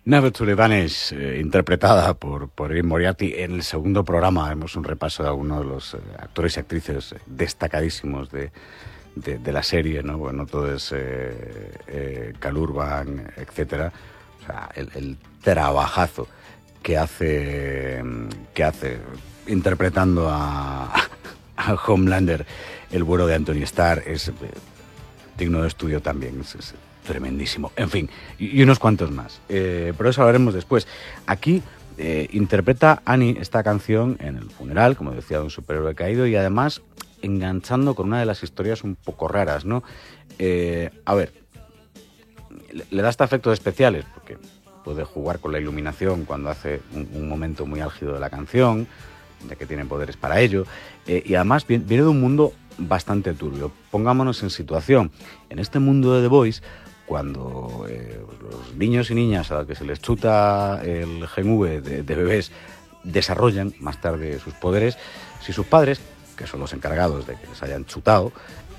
Never to Vanish, interpretada por Erin Moriarty. En el segundo programa haremos un repaso de algunos de los actores y actrices destacadísimos de la serie, ¿no? Bueno, todo es Cal Urban, etcétera. O sea, el trabajazo que hace interpretando a Homelander, el bueno de Anthony Starr, es digno de estudio también. Es tremendísimo. En fin, y unos cuantos más. Pero eso hablaremos después. Aquí interpreta Annie esta canción en el funeral, como decía, de un superhéroe caído, y además enganchando con una de las historias un poco raras, ¿no? A ver, le da hasta efectos especiales, porque puede jugar con la iluminación cuando hace un momento muy álgido de la canción, de que tiene poderes para ello, y además viene de un mundo bastante turbio. Pongámonos en situación. En este mundo de The Boys, cuando los niños y niñas a los que se les chuta el gen V de bebés desarrollan más tarde sus poderes, si sus padres, que son los encargados de que les hayan chutado,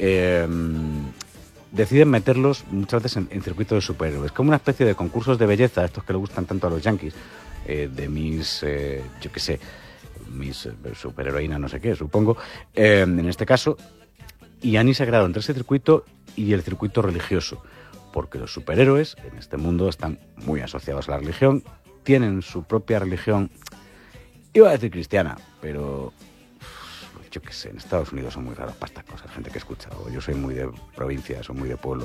deciden meterlos muchas veces en circuitos de superhéroes, como una especie de concursos de belleza, estos que le gustan tanto a los yankees, de mis, yo qué sé, mis superheroína no sé qué, supongo, en este caso. Y Annie se ha creado entre ese circuito y el circuito religioso, porque los superhéroes en este mundo están muy asociados a la religión, tienen su propia religión, iba a decir cristiana, pero yo qué sé, en Estados Unidos son muy raros para estas cosas, gente que escucha, o yo soy muy de provincias o muy de pueblo,